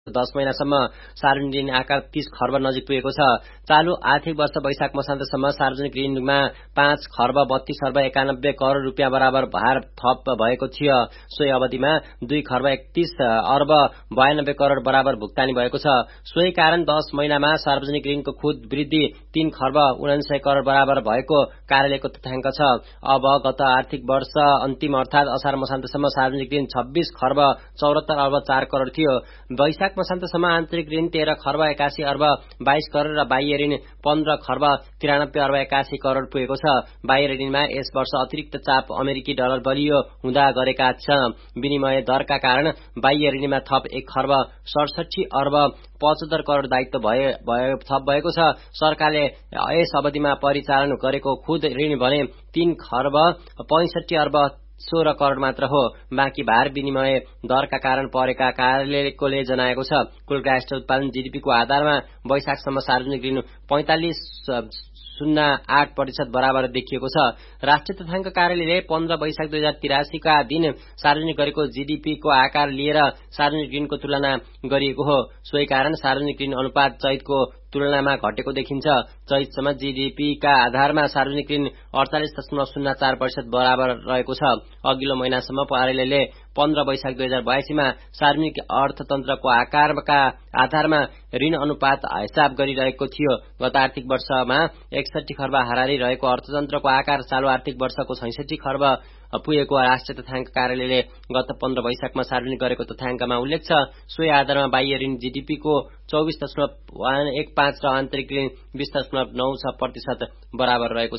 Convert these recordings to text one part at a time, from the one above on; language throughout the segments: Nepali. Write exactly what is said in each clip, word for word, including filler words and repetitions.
दस महिनासम्म सार्वजनिक ऋण आकार तीस खर्ब नजिक पुगेको छ। चालू आर्थिक वर्ष वैशाख मसान्तसम्म सार्वजनिक ऋणमा पाँच खर्ब बत्तीस अर्ब एकानब्बे करोड़ रुपियाँ बराबर भार थप भएको थियो। सोही अवधिमा दुई खर्ब एकतीस अर्ब बयानब्बे करोड़ बराबर भुक्तानी भएको छ। सोही कारण दस महिनामा सार्वजनिक ऋणको खुद वृद्धि तीन खर्ब उनान्सय करोड़ बराबर भएको कार्यालयको तथ्याङ्क छ। अब गत आर्थिक वर्ष अन्तिम अर्थात असार मसान्तसम्म सार्वजनिक ऋण छब्बीस खर्ब चौरात्तर अर्ब चार करोड़ थियो। वैशाख मसान्तसम्म आन्तरिक ऋण तेह्र खर्ब एकासी अर्ब बाइस करोड़ र बाह्य ऋण पन्ध्र खर्ब तिरानब्बे अर्ब एकासी करोड़ पुगेको छ। बाह्य ऋणमा यस वर्ष अतिरिक्त चाप अमेरिकी डलर बलियो हुँदा गरेका छ। विनिमय दरका कारण बाह्य ऋणमा थप एक खर्ब सडसठी अर्ब पचहत्तर करोड़ दायित्व भए थप भएको छ। सरकारले यस अवधिमा परिचालन गरेको खुद ऋण भने तीन खर्ब पैंसठी अर्ब सोह्र करोड़ मात्र हो। बाँकी भार विनिमय दरका कारण परेका कार्यालयले जनाएको छ। कुल राष्ट्रिय उत्पादन जीडीपीको आधारमा वैशाखसम्म सार्वजनिक ऋण पैंतालिस शून्य आठ प्रतिशत बराबर देखिएको छ। राष्ट्रिय तथ्याङ्क कार्यालयले पन्ध्र वैशाख दुई हजार तिरासीका दिन सार्वजनिक गरेको जीडीपीको आकार लिएर सार्वजनिक ऋणको तुलना गरिएको हो। सोही कारण सार्वजनिक ऋण अनुपात चैतको तुलनामा घटेको देखिन्छ। चैतसम्म जीडीपीका आधारमा सार्वजनिक ऋण अडचालिस दशमलव शून्य चार प्रतिशत बराबर रहेको छ। अघिल्लो महिनासम्म कार्यालयले पन्ध्र वैशाख दुई हजार बयासीमा सार्वजनिक अर्थतन्त्रको आकारका आधारमा ऋण अनुपात हिसाब गरिरहेको थियो। गत आर्थिक वर्षमा एकसठी खर्ब हाराहारी रहेको अर्थतन्त्रको आकार चालू आर्थिक वर्षको छैसठी खर्ब पुगेको राष्ट्रिय तथ्याङ्क कार्यालयले गत पन्ध्र वैशाखमा सार्वजनिक गरेको तथ्याङ्कमा उल्लेख छ। सोही आधारमा बाह्य ऋण जीडीपीको चौबिस दशमलव एक पाँच र आन्तरिक ऋण बीस दशमलव नौ छ प्रतिशत बराबर रहेको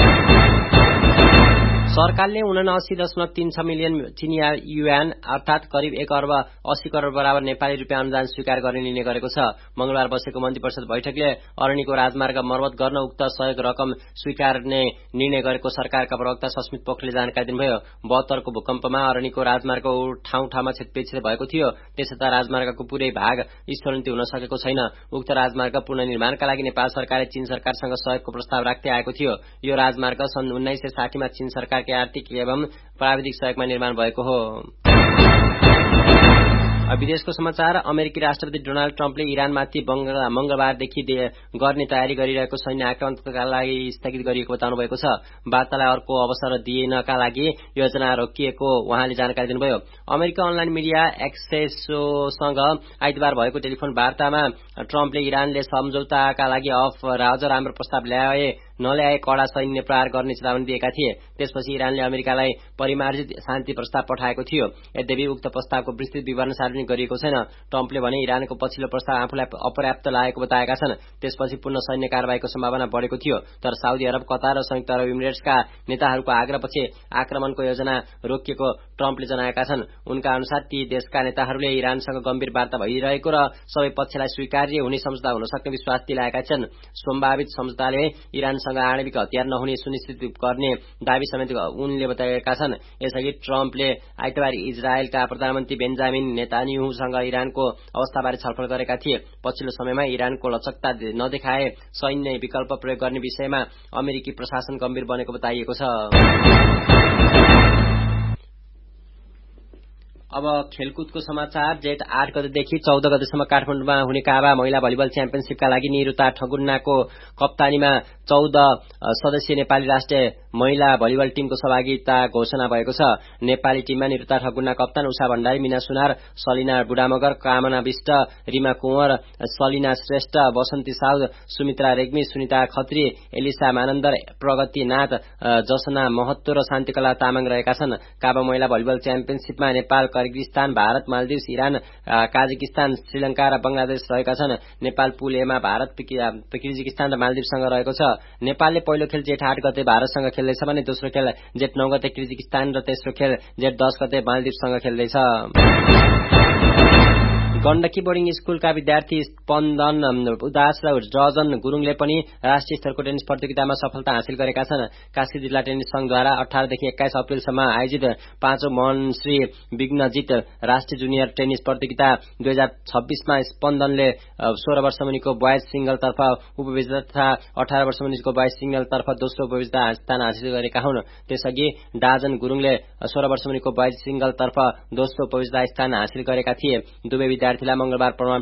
छ। सरकारले उनासी दशमलव तीन छ मिलियन चिनिया युआन अर्थात करिब एक अर्ब अस्सी करोड़ बराबर नेपाली रुपियाँ अनुदान स्वीकार गर्ने निर्णय गरेको छ। मंगलबार बसेको मन्त्री परिषद बैठकले अरनिको राजमार्ग मर्मत गर्न उक्त सहयोग रकम स्वीकार्ने निर्णय गरेको सरकारका प्रवक्ता सस्मित पोखरेलले जानकारी दिनुभयो। बहत्तरको भूकम्पमा अरनिको राजमार्ग ठाउँ ठाउँमा क्षतिपेक्षित भएको थियो। त्यसैता राजमार्गको पुरै भाग स्थलन्ति हुन सकेको छैन। उक्त राजमार्ग पुनर्निर्माणका लागि नेपाल सरकारले चीन सरकारसँग सहयोगको प्रस्ताव राख्दै आएको थियो। यो राजमार्ग सन् उन्नाइस सय साठीमा चीन सरकार आर्थिक एवं प्राविधिक सहयोगमा निर्माण भएको हो। विदेशको समाचार। अमेरिकी राष्ट्रपति डोनाल्ड ट्रम्पले इरानमाथि मंगलबारदेखि गर्ने तयारी गरिरहेको सैन्य आक्रमणका लागि स्थगित गरिएको बताउनु भएको छ। वार्तालाई अर्को अवसर दिएनका लागि योजना रोकिएको उहाँले जानकारी दिनुभयो। अमेरिका अनलाइन मिडिया एक्सेसोसँग आइतबार भएको टेलिफोन वार्तामा ट्रम्पले इरानले सम्झौताका लागि अफ अझ राम्रो प्रस्ताव ल्याए नल्याए कडा सैन्य प्रहार गर्ने चेतावनी दिएका थिए। त्यसपछि इरानले अमेरिकालाई परिमार्जित शान्ति प्रस्ताव पठाएको थियो। यद्यपि उक्त प्रस्तावको विस्तृत विवरण सार्वजनिक गरिएको छैन। ट्रम्पले भने इरानको पछिल्लो प्रस्ताव आफूलाई अपर्याप्त लागेको बताएका छन्। त्यसपछि पुनः सैन्य कारबाहीको सम्भावना बढेको थियो। तर साउदी अरब, कतार र संयुक्त अरब इमिरेट्सका नेताहरूको आग्रहपछि आक्रमणको योजना रोकिएको ट्रम्पले जनाएका छन्। उनका अनुसार ती देशका नेताहरूले इरानसँग गम्भीर वार्ता भइरहेको र सबै पक्षलाई स्वीकार्य हुने सम्झौता हुन सक्ने विश्वास दिलाएका छन्। सम्भावित सम्झौताले इरानसँग आणविक हतियार नहुने सुनिश्चित गर्ने दावी समेत उनले बताएका छन्। यसअघि ट्रम्पले आइतबार इजरायलका प्रधानमन्त्री बेन्जामिन नेतान्याहुसँग इरानको अवस्थाबारे छलफल गरेका थिए। पछिल्लो समयमा इरानको लचकता नदेखाए सैन्य विकल्प प्रयोग गर्ने विषयमा अमेरिकी प्रशासन गम्भीर बनेको बताइएको छ। अब खेलकुदको समाचार। जेठ आठ गतेदेखि चौध गतेसम्म काठमाडौँमा हुने काबा महिला भलिबल च्याम्पियनशीपका लागि निरुता ठगुन्नाको कप्तानीमा चौध सदस्यीय नेपाली राष्ट्रिय महिला भलिबल टीमको सहभागिता घोषणा भएको छ। नेपाली टीममा निरुता ठगुन्ना कप्तान, उषा भण्डारी, मीना सुनार, सलिना बुढामगर, कामना विष्ट, रिमा कुँवर, सलिना श्रेष्ठ, बसन्ती साउद, सुमित्रा रेग्मी, सुनिता खत्री, एलिसा मानन्दर, प्रगति नाथ, जसना महत्तो र शान्तिकला तामाङ रहेका छन्। काबा महिला volleyball च्याम्पियनशीपमा Nepal, Kyrgyzstan, Bharat, Maldives, Iran, Kazakhstan, Sri Lanka र बंगलादेश रहेका छन्। नेपाल पुल एमा भारत, किर्गिस्तान र मालदिव्ससँग रहेको छ। नेपालले पहिलो खेल जेठ आठ गते भारतसँग खेल्दैछ भने दोस्रो खेल जेठ नौ गते किर्गिस्तान र तेस्रो खेल जेठ दस गते मालदिव्ससँग खेल्दैछ। गण्डकी बोर्डिङ स्कूलका विद्यार्थी स्पन्दन उदास र रजन गुरुङले पनि राष्ट्रिय स्तरको टेनिस प्रतियोगितामा सफलता हासिल गरेका छन्। कास्की जिल्ला टेनिस संघद्वारा अठारदेखि एक्काइस अप्रेलसम्म आयोजित पाँचौं मनश्री विघ्नजित राष्ट्रिय जुनियर टेनिस प्रतियोगिता दुई हजार छब्बीसमा स्पन्दनले सोह्र वर्ष मुनिको बोयज सिंगलतर्फ उपविजेता तथा अठार वर्ष मुनिको बोयज सिंगलतर्फ दोस्रो उपविजेता स्थान हासिल गरेका हुन्। त्यसअघि डाजन गुरुङले सोह्र वर्ष मुनिको बोयज सिंगलतर्फ दोस्रो उपविजेता स्थान हासिल गरेका थिए। दुवै विद्यार्थी विद्यार्थीलाई मंगलबार